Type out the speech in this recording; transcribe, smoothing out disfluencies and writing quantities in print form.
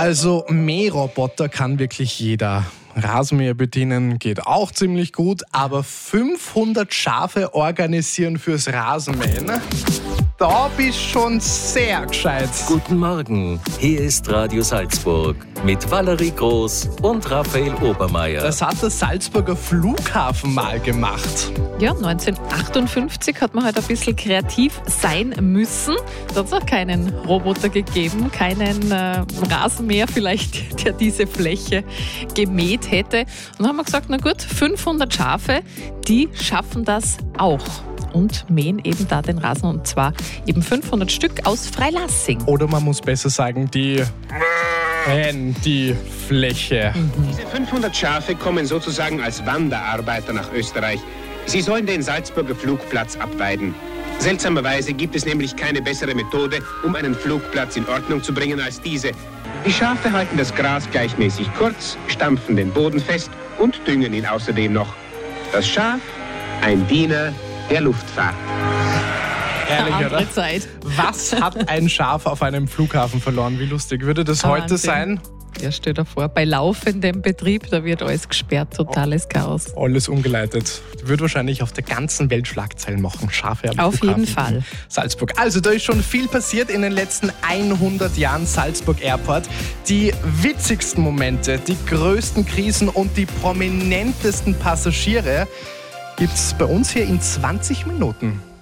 Also Mähroboter kann wirklich jeder. Rasenmäher bedienen geht auch ziemlich gut, aber 500 Schafe organisieren fürs Rasenmähen, da bist schon sehr gescheit. Guten Morgen, hier ist Radio Salzburg mit Valerie Groß und Raphael Obermeier. Das hat der Salzburger Flughafen mal gemacht. Ja, 1958 hat man halt ein bisschen kreativ sein müssen. Da hat es auch keinen Roboter gegeben, keinen Rasenmäher vielleicht, der diese Fläche gemäht hätte. Und dann haben wir gesagt, na gut, 500 Schafe, die schaffen das auch. Und mähen eben da den Rasen, und zwar eben 500 Stück aus Freilassing. Oder man muss besser sagen, die Fläche. Diese 500 Schafe kommen sozusagen als Wanderarbeiter nach Österreich. Sie sollen den Salzburger Flugplatz abweiden. Seltsamerweise gibt es nämlich keine bessere Methode, um einen Flugplatz in Ordnung zu bringen als diese. Die Schafe halten das Gras gleichmäßig kurz, stampfen den Boden fest und düngen ihn außerdem noch. Das Schaf, ein Diener der Luftfahrt. Ehrlich, Eine andere oder? Zeit. Was hat ein Schaf auf einem Flughafen verloren? Wie lustig würde das heute Wahnsinn. sein? Ja, stell dir vor, bei laufendem Betrieb, da wird alles gesperrt, totales Chaos. Alles umgeleitet. Wird wahrscheinlich auf der ganzen Welt Schlagzeilen machen. Schafe am Auf Flughafen jeden Fall. Salzburg. Also da ist schon viel passiert in den letzten 100 Jahren Salzburg Airport. Die witzigsten Momente, die größten Krisen und die prominentesten Passagiere gibt's bei uns hier in 20 Minuten.